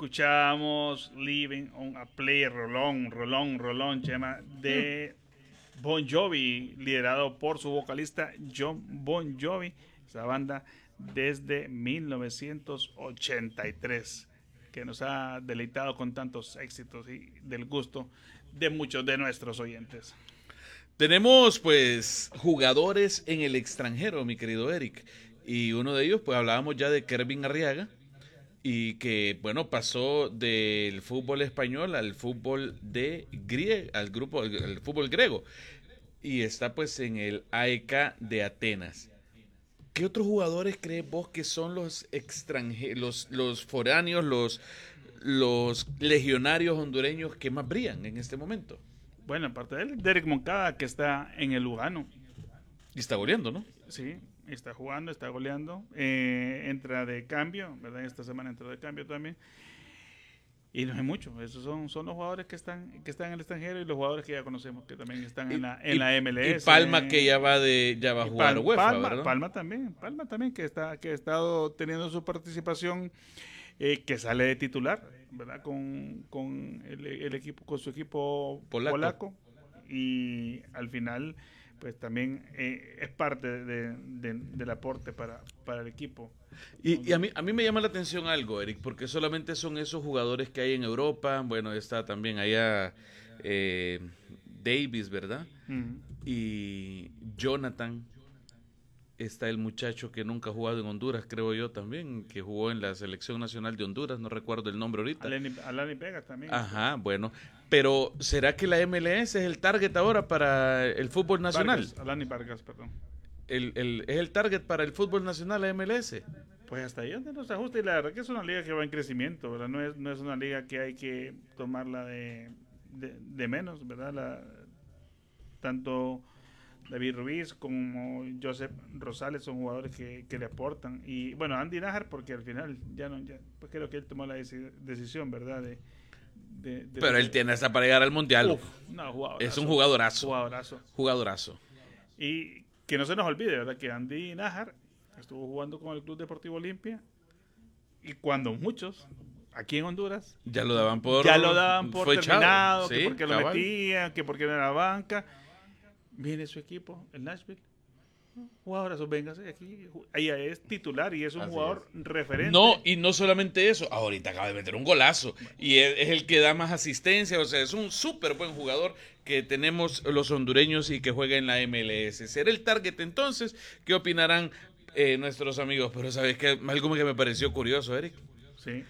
Escuchamos Living on a Play, Rolón, Chema, de Bon Jovi, liderado por su vocalista John Bon Jovi. Esa banda desde 1983, que nos ha deleitado con tantos éxitos y del gusto de muchos de nuestros oyentes. Tenemos pues jugadores en el extranjero, mi querido Eric, y uno de ellos pues hablábamos ya de Kervin Arriaga, y que bueno, pasó del fútbol español al fútbol al fútbol griego, y está pues en el AEK de Atenas. ¿Qué otros jugadores crees vos que son los extranjeros, los foráneos, los legionarios hondureños que más brillan en este momento? Bueno, aparte de él, Derek Moncada, que está en el Lugano. Y está goleando, ¿no? Sí, está jugando, está goleando. Entra de cambio, ¿verdad? Esta semana entró de cambio también. Y no hay mucho. Esos son los jugadores que están en el extranjero y los jugadores que ya conocemos que también están en la MLS. Y Palma, que ya va a jugar UEFA, ¿verdad? Palma también, que ha estado teniendo su participación, que sale de titular, ¿verdad? Con el equipo, con su equipo polaco, y al final pues también es parte del aporte para el equipo. Y a mí me llama la atención algo, Eric, porque solamente son esos jugadores que hay en Europa. Bueno, está también allá Davis, ¿verdad? Uh-huh. Y Jonathan. Está el muchacho que nunca ha jugado en Honduras, creo yo también, que jugó en la Selección Nacional de Honduras, no recuerdo el nombre ahorita. Alani Vega también. Ajá, bueno. Pero, ¿será que la MLS es el target ahora para el fútbol nacional? Alani Vargas, perdón. ¿Es el target para el fútbol nacional, la MLS? Pues hasta ahí donde nos ajusta, y la verdad que es una liga que va en crecimiento, ¿verdad? No es una liga que hay que tomarla de menos, ¿verdad? Tanto David Ruiz como Joseph Rosales son jugadores que le aportan. Y bueno, Andy Nájar, porque al final pues creo que él tomó la decisión, ¿verdad? Pero él tiene hasta para llegar al Mundial. Es un jugadorazo. Y que no se nos olvide, ¿verdad? Que Andy Nájar estuvo jugando con el Club Deportivo Olimpia, y cuando muchos aquí en Honduras ya lo daban por terminado, ¿sí? Que porque lo metían, que porque no era banca. Viene su equipo, el Nashville. Jugadorazo, véngase aquí. Ella es titular y es un jugador referente. No, y no solamente eso, ahorita acaba de meter un golazo. Y es el que da más asistencia. O sea, es un súper buen jugador que tenemos los hondureños y que juega en la MLS. ¿Será el target entonces? ¿Qué opinarán nuestros amigos? Pero ¿sabes qué? Algo que me pareció curioso, Eric. Sí.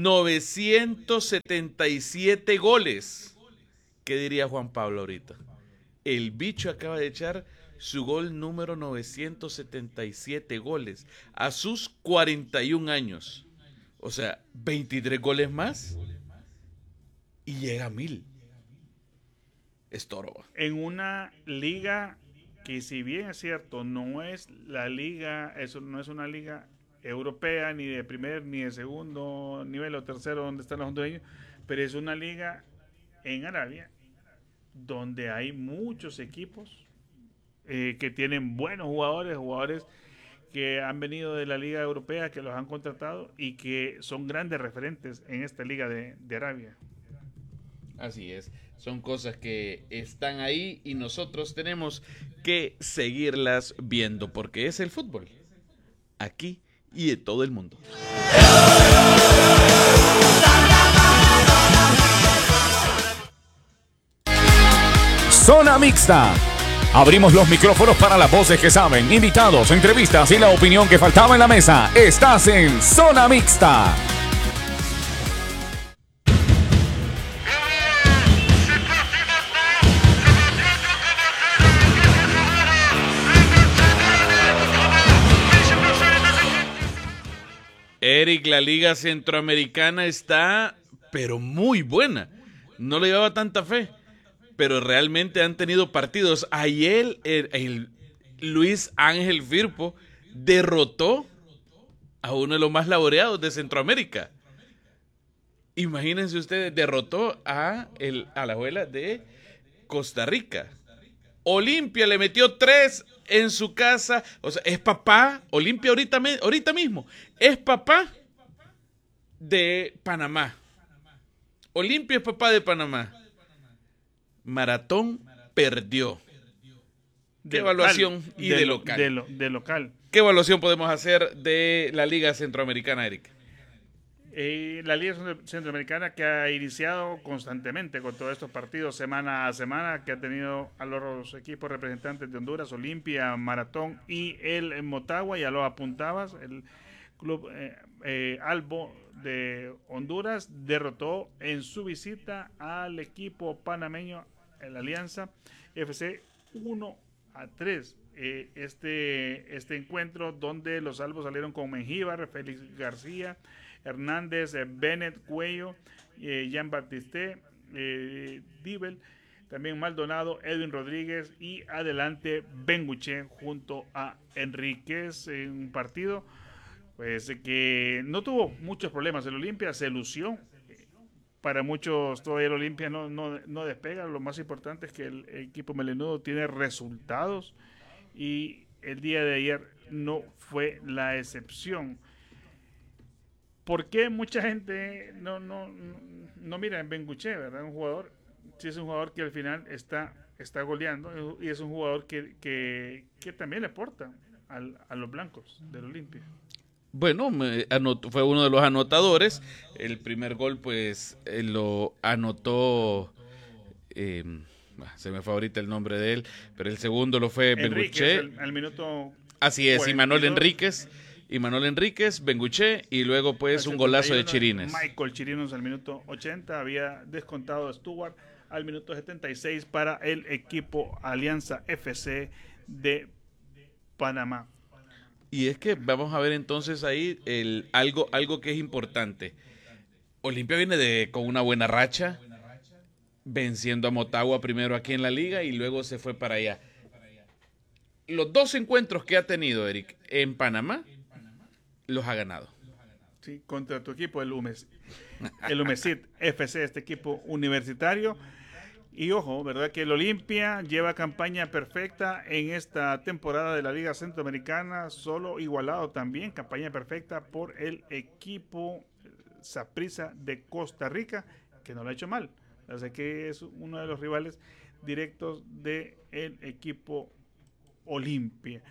977 goles. ¿Qué diría Juan Pablo ahorita? El bicho acaba de echar su gol número 977 goles a sus 41 años. O sea, 23 goles más y llega a 1000. Es toro. En una liga que, si bien es cierto, no es la liga, eso no es una liga europea, ni de primer, ni de segundo nivel o tercero donde están los hondureños, pero es una liga en Arabia donde hay muchos equipos que tienen buenos jugadores que han venido de la liga europea, que los han contratado y que son grandes referentes en esta liga de Arabia. Así es, son cosas que están ahí y nosotros tenemos que seguirlas viendo, porque es el fútbol, aquí y en todo el mundo. Zona Mixta. Abrimos los micrófonos para las voces que saben, invitados, entrevistas y la opinión que faltaba en la mesa. Estás en Zona Mixta. Eric, la Liga Centroamericana está, pero muy buena. No le llevaba tanta fe, pero realmente han tenido partidos. Ayer el Luis Ángel Firpo derrotó a uno de los más laureados de Centroamérica. Imagínense ustedes, derrotó a la abuela de Costa Rica. Olimpia le metió 3 en su casa. O sea, es papá. Olimpia ahorita mismo es papá de Panamá. Olimpia es papá de Panamá. Maratón perdió. ¿Qué evaluación y de local? De local. ¿Qué evaluación podemos hacer de la Liga Centroamericana, Eric? La Liga Centroamericana que ha iniciado constantemente con todos estos partidos semana a semana, que ha tenido a los equipos representantes de Honduras, Olimpia, Maratón y el Motagua, ya lo apuntabas, el club Albo de Honduras derrotó en su visita al equipo panameño, la Alianza FC 1-3. Este encuentro donde los albos salieron con Mengíbar, Félix García, Hernández, Bennett, Cuello, Jean Baptiste, Dibel, también Maldonado, Edwin Rodríguez y adelante Benguche junto a Enríquez, en un partido pues que no tuvo muchos problemas. El Olimpia se lució. Para muchos todavía el Olimpia no despega. Lo más importante es que el equipo melenudo tiene resultados y el día de ayer no fue la excepción. ¿Por qué mucha gente no mira en Benguche, verdad? Un jugador, sí es un jugador que al final está goleando y es un jugador que también le aporta a los blancos del Olimpia. Bueno, fue uno de los anotadores. El primer gol, pues, lo anotó, se me fue ahorita el nombre de él, pero el segundo lo fue Benguche. Al minuto. Así es, y Manuel Enríquez, Benguche, y luego pues un golazo de Chirines. Michael Chirinos al minuto 80, había descontado a Stuart al minuto 76 para el equipo Alianza FC de Panamá. Y es que vamos a ver entonces ahí algo que es importante. Olimpia viene con una buena racha, venciendo a Motagua primero aquí en la liga y luego se fue para allá. Los 2 encuentros que ha tenido, Eric, en Panamá, los ha ganado. Sí, contra tu equipo, el Umecid FC, este equipo universitario. Y ojo, ¿verdad? Que el Olimpia lleva campaña perfecta en esta temporada de la Liga Centroamericana, solo igualado también, campaña perfecta por el equipo Saprissa de Costa Rica, que no lo ha hecho mal. Así que es uno de los rivales directos del equipo Olimpia.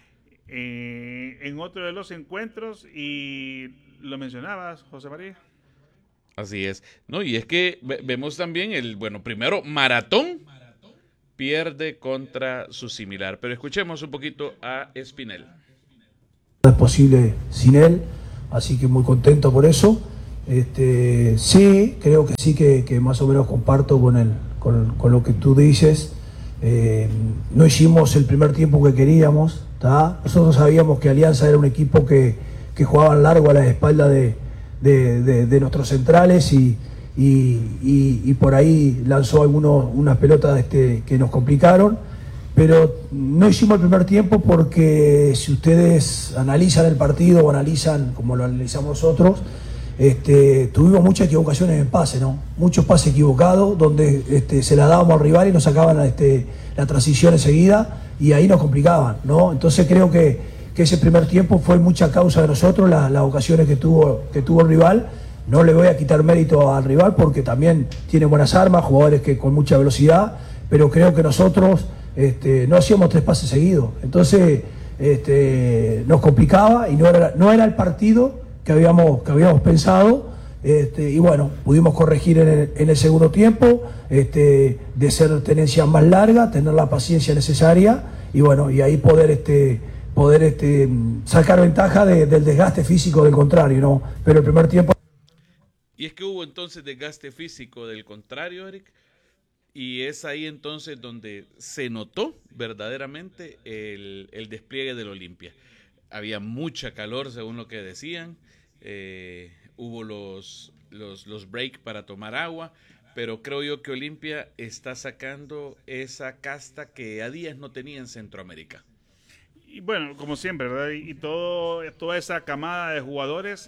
En otro de los encuentros, y lo mencionabas, José María. Así es. No, y es que vemos también primero Maratón pierde contra su similar, pero escuchemos un poquito a Espinel. No es posible sin él, así que muy contento por eso. Sí, creo que sí que más o menos comparto con lo que tú dices. No hicimos el primer tiempo que queríamos, ¿tá? Nosotros sabíamos que Alianza era un equipo que jugaba largo a la espalda de nuestros centrales y por ahí lanzó unas pelotas que nos complicaron, pero no hicimos el primer tiempo porque si ustedes analizan el partido o analizan como lo analizamos nosotros, tuvimos muchas equivocaciones en pase, ¿no? Muchos pases equivocados donde se la dábamos al rival y nos sacaban la transición enseguida y ahí nos complicaban, ¿no? Entonces creo que ese primer tiempo fue mucha causa de nosotros, las ocasiones que tuvo el rival. No le voy a quitar mérito al rival porque también tiene buenas armas, jugadores que con mucha velocidad, pero creo que nosotros no hacíamos 3 pases seguidos. Entonces nos complicaba y no era el partido que habíamos pensado. Y bueno, pudimos corregir en el segundo tiempo, de ser tenencia más larga, tener la paciencia necesaria y bueno, y ahí poder sacar ventaja del desgaste físico del contrario, ¿no? Pero el primer tiempo... Y es que hubo entonces desgaste físico del contrario, Eric, y es ahí entonces donde se notó verdaderamente el despliegue del Olimpia. Había mucha calor, según lo que decían, hubo los break para tomar agua, pero creo yo que Olimpia está sacando esa casta que a días no tenía en Centroamérica. Y bueno, como siempre, ¿verdad? Y toda esa camada de jugadores,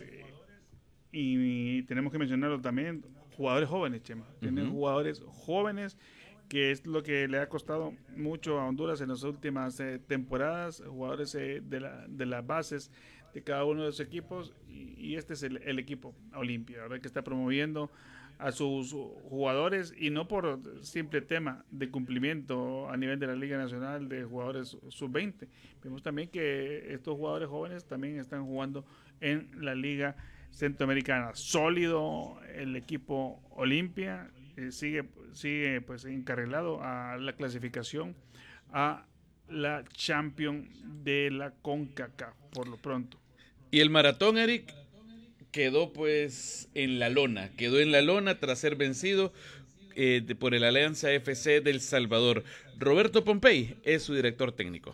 y tenemos que mencionarlo también, jugadores jóvenes, Chema. Tienen jugadores jóvenes, que es lo que le ha costado mucho a Honduras en las últimas temporadas, jugadores de las bases de cada uno de los equipos, y este es el equipo Olimpia, ¿verdad? Que está promoviendo a sus jugadores, y no por simple tema de cumplimiento a nivel de la Liga Nacional de jugadores sub-20. Vemos también que estos jugadores jóvenes también están jugando en la Liga Centroamericana. Sólido el equipo Olimpia, sigue pues encarrilado a la clasificación a la Champions de la CONCACAF por lo pronto. Y el Maratón, Eric, quedó pues en la lona, tras ser vencido por el Alianza FC del Salvador. Roberto Pompey es su director técnico.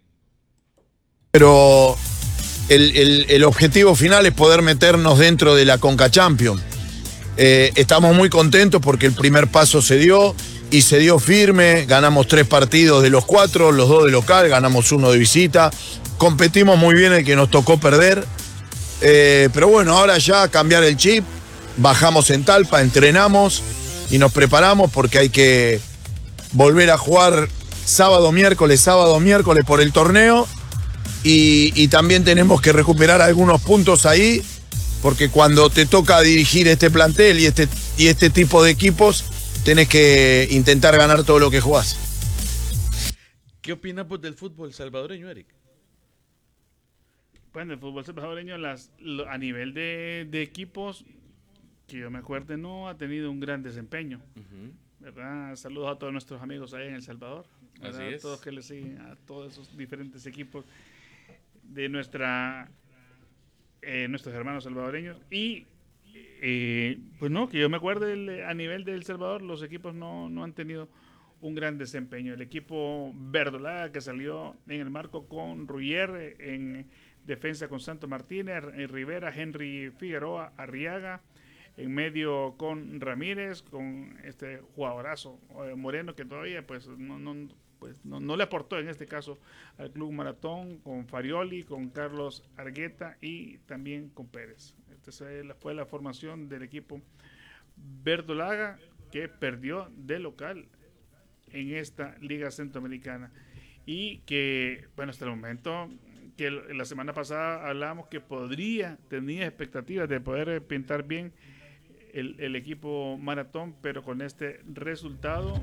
Pero el objetivo final es poder meternos dentro de la Conca Champions. Estamos muy contentos porque el primer paso se dio y se dio firme. Ganamos 3 partidos de los 4, los 2 de local, ganamos 1 de visita. Competimos muy bien el que nos tocó perder. Pero bueno, ahora ya cambiar el chip, bajamos en Talpa, entrenamos y nos preparamos porque hay que volver a jugar sábado, miércoles por el torneo y también tenemos que recuperar algunos puntos ahí porque cuando te toca dirigir este plantel y este tipo de equipos tenés que intentar ganar todo lo que jugás. ¿Qué opinas vos del fútbol salvadoreño, Eric? Bueno, el fútbol salvadoreño a nivel de equipos, que yo me acuerde, no ha tenido un gran desempeño. ¿Verdad? Saludos a todos nuestros amigos ahí en El Salvador. ¿Verdad? Así es. A todos que le siguen, a todos esos diferentes equipos de nuestros hermanos salvadoreños. Y pues no, que yo me acuerde, a nivel de El Salvador, los equipos no han tenido un gran desempeño. El equipo verdolaga, que salió en el marco con Ruyer, en defensa con Santo Martínez, Rivera, Henry Figueroa, Arriaga, en medio con Ramírez, con este jugadorazo Moreno, que todavía pues no le aportó en este caso al Club Maratón, con Farioli, con Carlos Argueta y también con Pérez. Esta fue la formación del equipo verdolaga, que perdió de local en esta Liga Centroamericana y que, bueno, hasta el momento, que la semana pasada hablábamos que tenía expectativas de poder pintar bien el equipo Maratón, pero con este resultado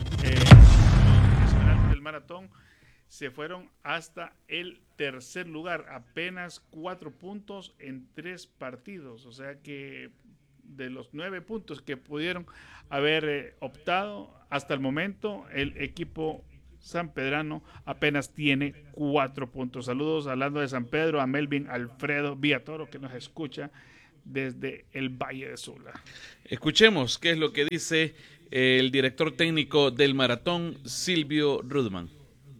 el Maratón se fueron hasta el tercer lugar, apenas 4 puntos en 3 partidos, o sea que de los 9 puntos que pudieron haber optado hasta el momento, el equipo sanpedrano apenas tiene 4 puntos. Saludos hablando de San Pedro a Melvin Alfredo Villatoro, que nos escucha desde el Valle de Sula. Escuchemos qué es lo que dice el director técnico del Maratón, Silvio Rudman.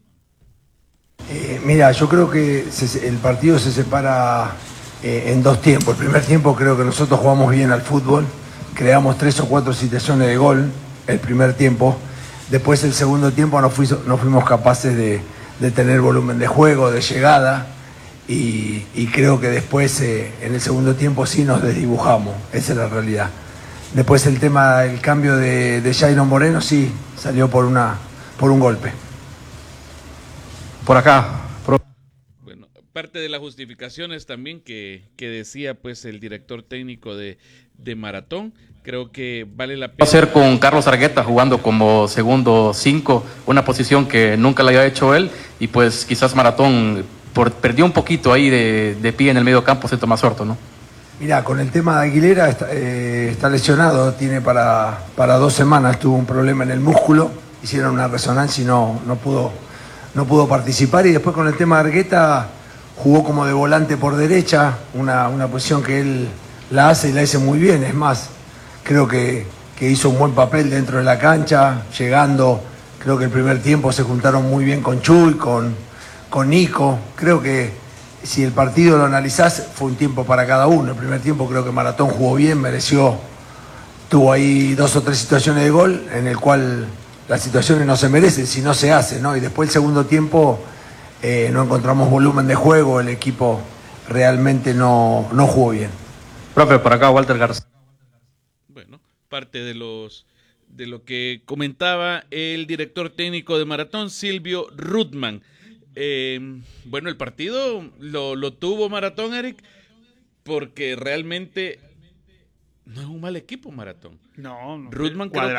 Mira, yo creo que el partido se separa en 2 tiempos. El primer tiempo creo que nosotros jugamos bien al fútbol, creamos 3 o 4 situaciones de gol el primer tiempo. Después el segundo tiempo no fuimos capaces de tener volumen de juego, de llegada, y creo que después en el segundo tiempo sí nos desdibujamos, esa es la realidad. Después el cambio de Jairo Moreno sí salió por un golpe. Por acá. Bueno, parte de las justificaciones también que decía pues el director técnico de Maratón, creo que vale la pena. Hacer con Carlos Argueta jugando como segundo 5, una posición que nunca la había hecho él, y pues quizás Maratón perdió un poquito ahí de pie en el medio campo, se toma suerto, ¿no? Mira, con el tema de Aguilera está lesionado, tiene para 2 semanas, tuvo un problema en el músculo, hicieron una resonancia y no pudo participar. Y después con el tema de Argueta jugó como de volante por derecha, una posición que él la hace y la hace muy bien. Es más, creo que hizo un buen papel dentro de la cancha, llegando. Creo que el primer tiempo se juntaron muy bien con Chuy, con Nico. Creo que si el partido lo analizás, fue un tiempo para cada uno. El primer tiempo creo que Maratón jugó bien, tuvo ahí 2 o 3 situaciones de gol, en el cual las situaciones no se merecen si no se hace, ¿no? Y después el segundo tiempo no encontramos volumen de juego, el equipo realmente no jugó bien. Profe, por acá Walter García. Bueno, parte de lo que comentaba el director técnico de Maratón, Silvio Rudman. Bueno, el partido lo tuvo Maratón, Eric, porque realmente No es un mal equipo, Maratón. No. Rudman creo que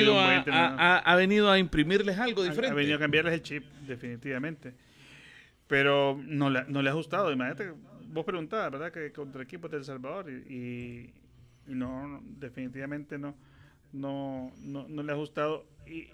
ha venido a imprimirles algo diferente. Ha venido a cambiarles el chip, definitivamente. Pero no le ha gustado. Imagínate, vos preguntabas, ¿verdad? Que contra equipos de El Salvador y no, definitivamente no le ha gustado.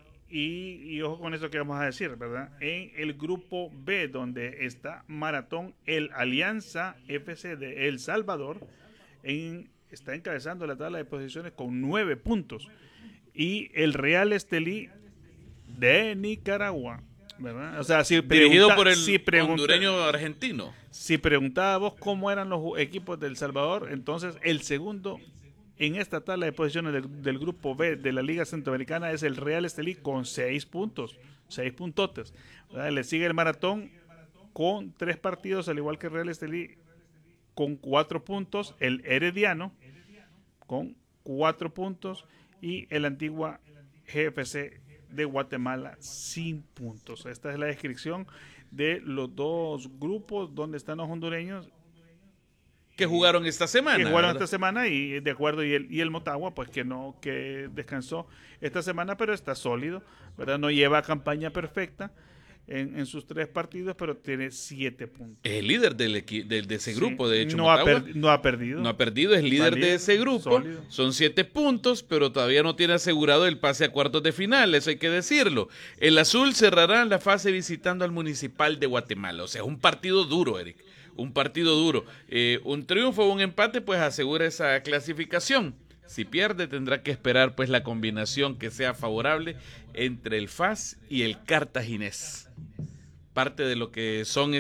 Y ojo con eso que vamos a decir, ¿verdad? En el grupo B, donde está Maratón, el Alianza FC de El Salvador, está encabezando la tabla de posiciones con 9 puntos. Y el Real Estelí de Nicaragua, ¿verdad? O sea, dirigido por el hondureño argentino. Si preguntábamos cómo eran los equipos de El Salvador, entonces el segundo en esta tabla de posiciones del grupo B de la Liga Centroamericana es el Real Estelí con 6 puntos, 6 puntotes. Le sigue el Maratón con 3 partidos, al igual que el Real Estelí con 4 puntos, el Herediano con 4 puntos y el Antigua GFC de Guatemala sin puntos. Esta es la descripción de los dos grupos donde están los hondureños que jugaron esta semana. Y de acuerdo, y el Motagua, pues que descansó esta semana, pero está sólido, ¿verdad? No lleva campaña perfecta en sus 3 partidos, pero tiene 7 puntos. Es el líder de ese grupo, de hecho. No ha perdido. No ha perdido, es líder de ese grupo. Sólido. Son 7 puntos, pero todavía no tiene asegurado el pase a cuartos de final, eso hay que decirlo. El azul cerrará la fase visitando al Municipal de Guatemala. O sea, es un partido duro, Eric. Un partido duro. Un triunfo o un empate pues asegura esa clasificación. Si pierde tendrá que esperar pues la combinación que sea favorable entre el FAS y el Cartaginés. Parte de lo que son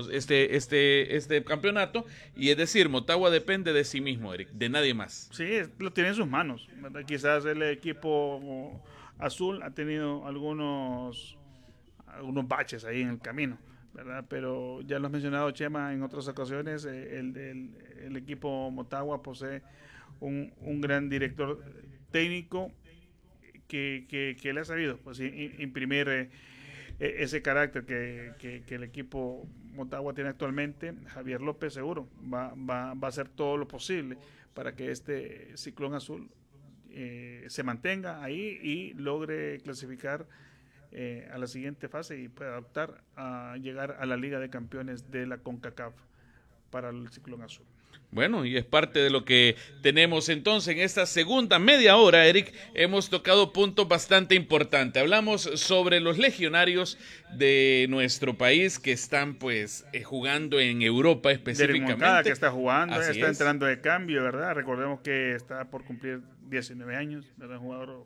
este campeonato, y es decir, Motagua depende de sí mismo, Eric, de nadie más. Sí, lo tiene en sus manos, ¿verdad? Quizás el equipo azul ha tenido algunos baches ahí en el camino, ¿verdad? Pero ya lo has mencionado, Chema, en otras ocasiones, el equipo Motagua posee un gran director técnico que le ha sabido pues imprimir ese carácter que el equipo Motagua tiene actualmente. Javier López seguro va a hacer todo lo posible para que este Ciclón Azul se mantenga ahí y logre clasificar a la siguiente fase y pueda optar a llegar a la Liga de Campeones de la CONCACAF para el Ciclón Azul. Bueno, y es parte de lo que tenemos entonces en esta segunda media hora, Eric. Hemos tocado puntos bastante importantes. Hablamos sobre los legionarios de nuestro país que están pues jugando en Europa específicamente. Moncada, que está jugando, está entrando de cambio, ¿verdad? Recordemos que está por cumplir 19 años, ¿verdad? Un jugador